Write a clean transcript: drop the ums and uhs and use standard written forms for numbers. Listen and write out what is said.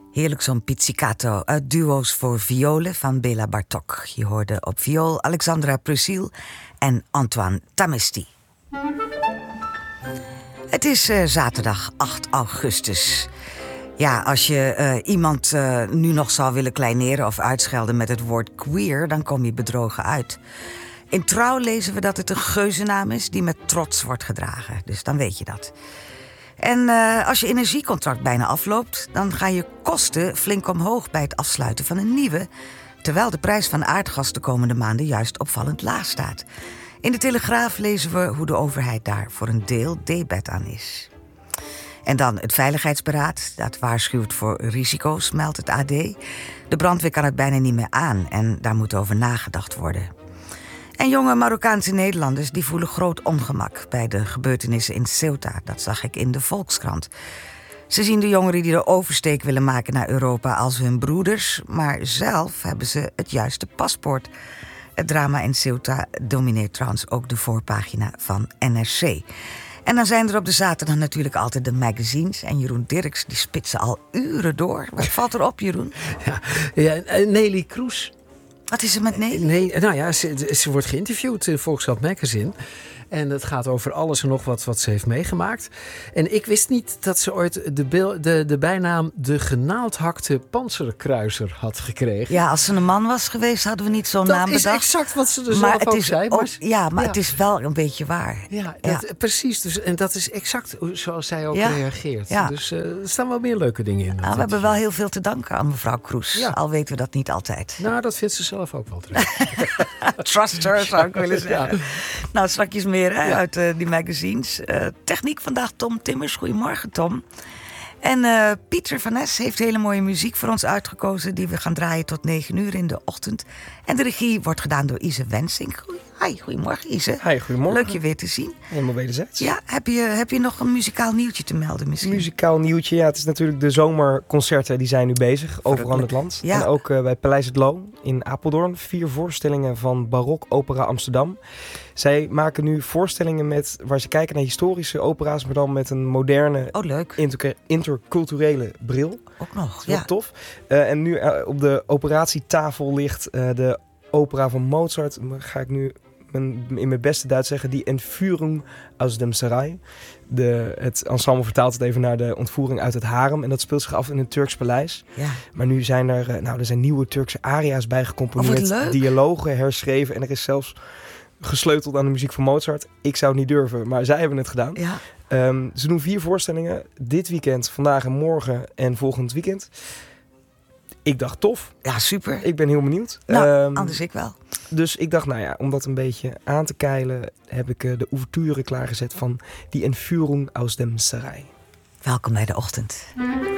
Heerlijk zo'n pizzicato uit duo's voor violen van Béla Bartók. Je hoorde op viool Alexandra Prusil en Antoine Tamesti. Het is zaterdag 8 augustus. Ja, als je iemand nu nog zou willen kleineren of uitschelden met het woord queer, dan kom je bedrogen uit. In Trouw lezen we dat het een geuzennaam is die met trots wordt gedragen. Dus dan weet je dat. En als je energiecontract bijna afloopt, dan gaan je kosten flink omhoog bij het afsluiten van een nieuwe, terwijl de prijs van aardgas de komende maanden juist opvallend laag staat. In de Telegraaf lezen we hoe de overheid daar voor een deel debet aan is. En dan het Veiligheidsberaad, dat waarschuwt voor risico's, meldt het AD. De brandweer kan het bijna niet meer aan en daar moet over nagedacht worden. En jonge Marokkaanse Nederlanders die voelen groot ongemak bij de gebeurtenissen in Ceuta. Dat zag ik in de Volkskrant. Ze zien de jongeren die de oversteek willen maken naar Europa als hun broeders, maar zelf hebben ze het juiste paspoort. Het drama in Ceuta domineert trouwens ook de voorpagina van NRC. En dan zijn er op de zaterdag natuurlijk altijd de magazines. En Jeroen Dirks die spitsen al uren door. Wat valt er op, Jeroen? Ja, Nelly Kroes. Wat is er met Nelly? Nee, nou ja, ze wordt geïnterviewd in Volkskrant Magazine. En het gaat over alles en nog wat ze heeft meegemaakt. En ik wist niet dat ze ooit de bijnaam de genaaldhakte panzerkruiser had gekregen. Ja, als ze een man was geweest, hadden we niet zo'n naam bedacht. Dat is exact wat ze er zelf ook zei. Maar het is wel een beetje waar. Ja, precies. Dus, en dat is exact zoals zij ook reageert. Ja. Dus er staan wel meer leuke dingen in. We hebben wel heel veel te danken aan mevrouw Kroes. Ja. Al weten we dat niet altijd. Nou, dat vindt ze zelf ook wel terug. Trust her, zou ik willen zeggen. Ja. Nou, straks meer uit die magazines. Techniek vandaag Tom Timmers. Goedemorgen, Tom. En Pieter van Es heeft hele mooie muziek voor ons uitgekozen, die we gaan draaien tot 9 uur in de ochtend. En de regie wordt gedaan door Ise Wensink. Goedemorgen, Ise. Hi, goedemorgen. Leuk je weer te zien. Helemaal wederzijds. Ja, heb je nog een muzikaal nieuwtje te melden misschien? Muzikaal nieuwtje, ja. Het is natuurlijk de zomerconcerten, die zijn nu bezig, overal in het land. Ja. En ook bij Paleis het Loo in Apeldoorn. 4 voorstellingen van Barok Opera Amsterdam. Zij maken nu voorstellingen waar ze kijken naar historische opera's, maar dan met een moderne, interculturele bril. Ook nog, heel tof. En nu op de operatietafel ligt de opera van Mozart. Ga ik nu in mijn beste Duits zeggen, die Entführung aus dem Sarai. Het ensemble vertaalt het even naar de ontvoering uit het harem. En dat speelt zich af in een Turks paleis. Ja. Maar nu zijn er zijn nieuwe Turkse aria's bij gecomponeerd. Dialogen herschreven. En er is zelfs gesleuteld aan de muziek van Mozart. Ik zou het niet durven, maar zij hebben het gedaan. Ja. Ze doen 4 voorstellingen. Dit weekend, vandaag en morgen en volgend weekend. Ik dacht tof. Ja, super. Ik ben heel benieuwd. Nou, anders ik wel. Dus ik dacht, om dat een beetje aan te keilen, heb ik de ouverture klaargezet van die Entführung aus dem Sarai. Welkom bij de ochtend.